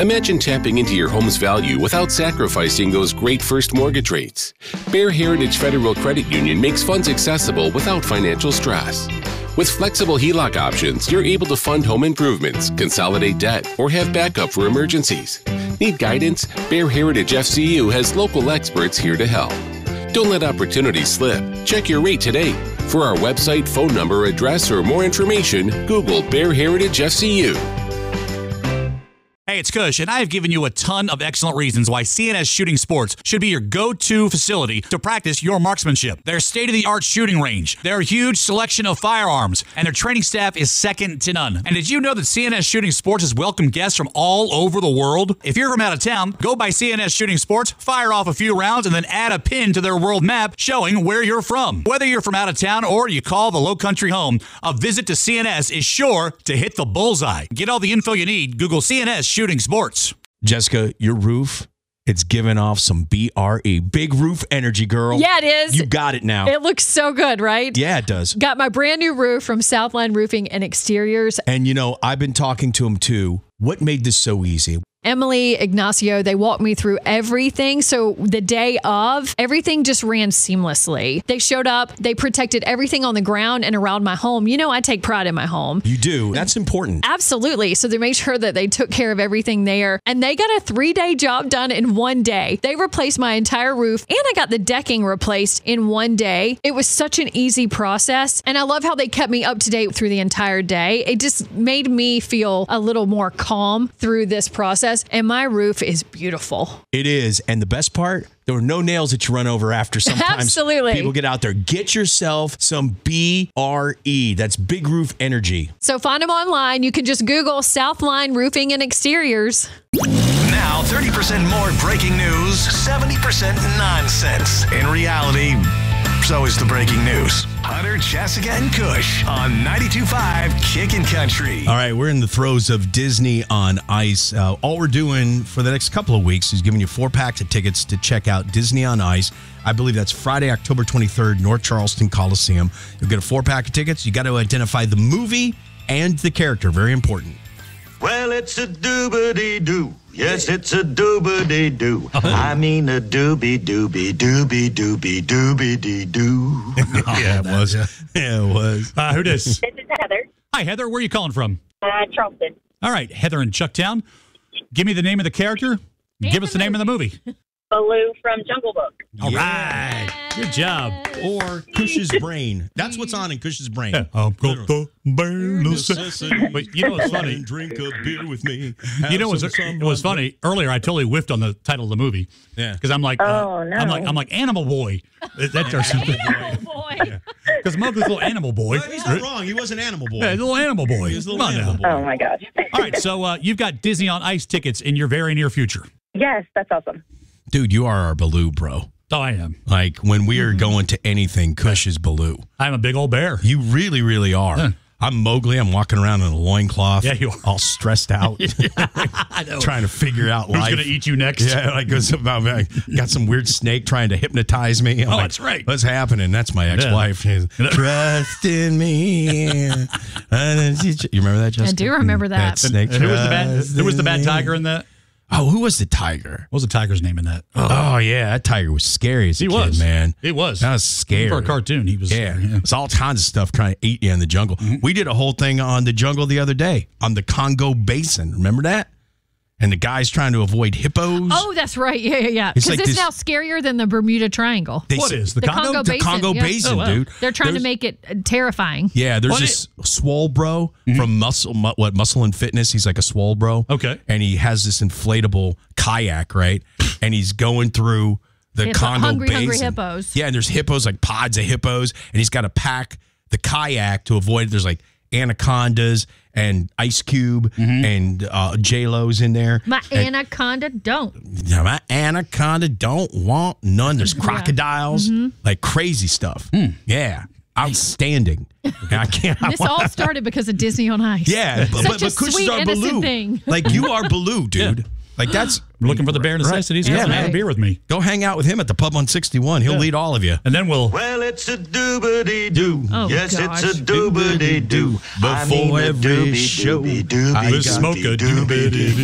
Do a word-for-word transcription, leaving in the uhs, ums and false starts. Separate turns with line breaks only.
Imagine tapping into your home's value without sacrificing those great first mortgage rates. Bear Heritage Federal Credit Union makes funds accessible without financial stress. With flexible H E L O C options, you're able to fund home improvements, consolidate debt, or have backup for emergencies. Need guidance? Bear Heritage F C U has local experts here to help. Don't let opportunities slip. Check your rate today. For our website, phone number, address, or more information, Google Bear Heritage F C U.
Hey, it's Kush, and I have given you a ton of excellent reasons why C N S Shooting Sports should be your go-to facility to practice your marksmanship. Their state-of-the-art shooting range, their huge selection of firearms, and their training staff is second to none. And did you know that C N S Shooting Sports has welcomed guests from all over the world? If you're from out of town, go by C N S Shooting Sports, fire off a few rounds, and then add a pin to their world map showing where you're from. Whether you're from out of town or you call the low country home, a visit to C N S is sure to hit the bullseye. Get all the info you need. Google C N S Shooting Sports.
Jessica, your roof, it's giving off some B R E. Big roof energy, girl.
Yeah, it is.
You got it now.
It looks so good, right?
Yeah, it does.
Got my brand new roof from Southline Roofing and Exteriors.
And, you know, I've been talking to him, too. What made this so easy?
Emily, Ignacio, they walked me through everything. So the day of, everything just ran seamlessly. They showed up, they protected everything on the ground and around my home. You know, I take pride in my home.
You do. That's important.
Absolutely. So they made sure that they took care of everything there. And they got a three-day job done in one day. They replaced my entire roof, and I got the decking replaced in one day. It was such an easy process. And I love how they kept me up to date through the entire day. It just made me feel a little more calm through this process. And my roof is beautiful.
It is. And the best part, there were no nails that you run over after. Sometimes
Absolutely.
People get out there. Get yourself some B R E. That's Big Roof Energy.
So find them online. You can just Google Southline Roofing and Exteriors.
Now, thirty percent more breaking news, seventy percent nonsense. In reality, so is the breaking news. Hunter, Jessica, and Kush on ninety-two point five Kickin' Country.
All right, we're in the throes of Disney on Ice. Uh, all we're doing for the next couple of weeks is giving you four packs of tickets to check out Disney on Ice. I believe that's Friday, October twenty-third, North Charleston Coliseum. You'll get a four pack of tickets. You got to identify the movie and the character. Very important.
Well, it's a doobity-doo. Yes, it's a doobity-doo. I mean a doobie-doobie, doobie-doobie, doobie-doo.
Yeah, it was. Yeah, it was.
Uh, who dis?
This is Heather.
Hi, Heather. Where are you calling from?
Uh, Charleston.
All right, Heather in Chucktown. Give me the name of the character. Give us the name of the movie.
Baloo from Jungle Book.
All right. Good job.
Or Cush's Brain. That's what's on in Cush's Brain.
Yeah. I've got the brain necessity. But you know what's funny?
Drink a beer with me.
You know what's it was funny? Earlier, I totally whiffed on the title of the movie.
Yeah.
Because I'm like, uh,
Oh, no.
I'm like, I'm like Animal Boy. That's our
Oh, boy.
Because Mowgli's a little animal boy.
Well, he's not wrong. He was an animal boy.
Yeah, he's a little animal boy.
He was a
Come
little
on
animal
now.
boy.
Oh, my gosh.
All right, so uh, you've got Disney on Ice tickets in your very near future.
Yes, that's awesome.
Dude, you are our Baloo, bro.
Oh, I am.
Like, when we are going to anything, Kush is Baloo.
I'm a big old bear.
You really, really are.
Yeah.
I'm Mowgli. I'm walking around in a loincloth.
Yeah, you are.
All stressed out.
I know.
Trying to figure out
Who's
life.
going to eat you next?
Yeah, like it's about I got some weird snake trying to hypnotize me. I'm
Oh,
like,
that's right.
What's happening? That's my ex-wife. She's, Trust in me. And then she- you remember that, Jessica?
I do remember that.
That snake.
And who was the bad?
Trust
Who was the
in
bad
me.
tiger in that?
Oh, who was the tiger?
What was the tiger's name in that?
Oh, yeah, that tiger was scary as a
He
kid,
was,
man.
He was.
That was scary.
For a cartoon, he was.
Yeah, it's all kinds of stuff trying to eat you in the jungle. We did a whole thing on the jungle the other day on the Congo Basin. Remember that? And the guy's trying to avoid hippos.
Oh, that's right. Yeah, yeah, yeah.
It's
Because
like
it's
this-
now scarier than the Bermuda Triangle.
They
What
said-
is the,
The
Congo?
Congo
the
Basin,
Congo
yeah.
Basin,
Oh, wow.
dude.
They're trying
There's-
to make it uh, terrifying.
Yeah, there's
What
this swole bro from Muscle, Mu- what Muscle and Fitness. He's like a swole bro.
Okay.
and he has this inflatable kayak, right? And he's going through the
Hippo-
Congo
hungry,
Basin.
hungry hippos.
Yeah, and there's hippos, like pods of hippos, and he's got to pack the kayak to avoid. There's like anacondas and Ice Cube and uh, J Lo's in there.
My
And-
anaconda don't.
Yeah, my anaconda don't want none. There's crocodiles, like crazy stuff. Yeah, outstanding. I can't. I
This
want-
all started because of Disney on Ice.
yeah, but,
Such
but,
a
but Kush is
sweet,
our
innocent
Baloo.
thing.
Like you are Baloo, dude.
Yeah.
Like that's
We're looking for the bare necessities.
Right.
Come
Yeah,
have a
man.
beer with me,
Go hang out with him at the pub on sixty-one. He'll
Yeah.
lead all of you.
and then we'll.
Well, it's a doobity-doo.
Oh,
yes,
gosh.
it's a doobity-doo. I
Before
mean a
every
doobie-doobie,
show,
doobie-doobie,
I
We'll smoke a
doobie-doobie.
doobie.